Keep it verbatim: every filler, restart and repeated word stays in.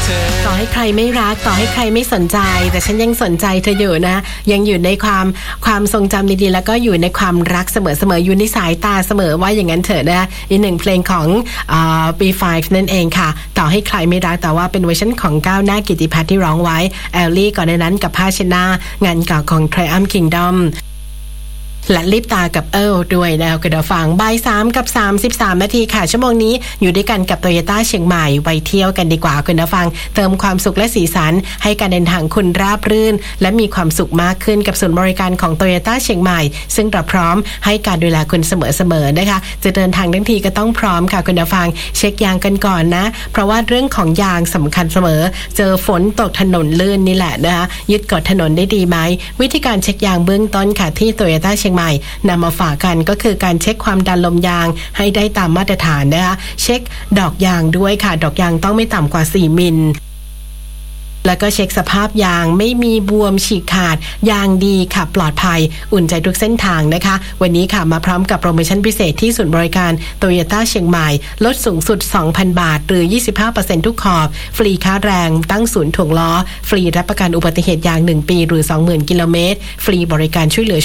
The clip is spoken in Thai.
ต่อให้ใครไม่รักต่อให้ใครไม่สนใจแต่ฉันยังสนใจเธออยู่นะยังอยู่ในความความทรงจำดีๆแล้วก็อยู่ในความรักเสมอๆอยู่ในสายตาเสมอว่าอย่างนั้นเถอะนะอีกหนึ่งเพลงของอ่า บี ไฟว์ นั่นเองค่ะต่อให้ใครไม่รักแต่ว่าเป็นเวอร์ชันของก้าวหน้ากิติพัฒน์ที่ร้องไว้แอลลี่ก่อนในนั้นกับผ้าเช็ดหน้างานเก่าของ Triumph Kingdomและลิปตากับเอิลด้วยนะคุณผู้ฟังบ่ายสามกับสามสิบสามนาทีค่ะชั่วโมงนี้อยู่ด้วยกันกับ Toyota เชียงใหม่ไปเที่ยวกันดีกว่าคุณผู้ฟังเติมความสุขและสีสันให้การเดินทางคุณราบรื่นและมีความสุขมากขึ้นกับศูนย์บริการของ Toyota เชียงใหม่ซึ่งเราพร้อมให้การดูแลคุณเสมอๆนะคะจะเดินทางทั้งทีก็ต้องพร้อมค่ะคุณผู้ฟังเช็คยางกันก่อนนะเพราะว่าเรื่องของยางสำคัญเสมอเจอฝนตกถนนลื่นนี่แหละนะคะยึดเกาะถนนได้ดีไหมวิธีการเช็คยางเบื้องต้นค่ะที่ Toyota เชียงใหม่นำมาฝากกันก็คือการเช็คความดันลมยางให้ได้ตามมาตรฐานนะคะเช็คดอกยางด้วยค่ะดอกยางต้องไม่ต่ำกว่าสี่มิลแล้วก็เช็คสภาพยางไม่มีบวมฉีกขาดยางดีค่ะปลอดภัยอุ่นใจทุกเส้นทางนะคะวันนี้ค่ะมาพร้อมกับโปรโมชั่นพิเศษที่ศูนย์บริการ Toyota เชียงใหม่ลดสูงสุด สองพัน บาทหรือ ยี่สิบห้าเปอร์เซ็นต์ ทุกขอบฟรีค่าแรงตั้งศูนย์ถ่วงล้อฟรีรับประกันอุบัติเหตุยางหนึ่งปีหรือ สองหมื่น กิโลเมตรฟรีบริการช่วยเหลือ